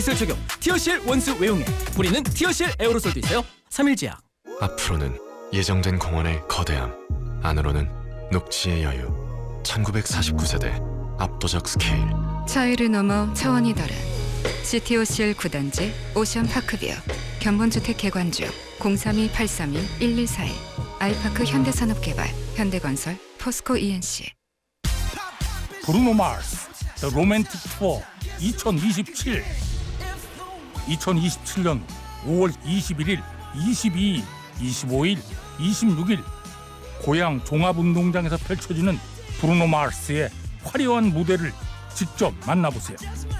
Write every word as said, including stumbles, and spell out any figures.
기술 적용 티어실 원수 외용액. 뿌리는 티어실 에어로솔도 있어요. 삼일제약. 앞으로는 예정된 공원의 거대함, 안으로는 녹지의 여유. 천구백사십구 세대 압도적 스케일. 차이를 넘어 차원이 다른 씨티오씨엘 구 단지 오션파크뷰. 견본주택 개관주 공삼이 팔삼이 일일사일. 아이파크 현대산업개발 현대건설 포스코 이엔씨. 브루노 마스 The Romantic Tour 이천이십칠. 이천이십칠년 오월 이십일일, 이십이일, 이십오일, 이십육일 고양 종합운동장에서 펼쳐지는 브루노 마스의 화려한 무대를 직접 만나보세요.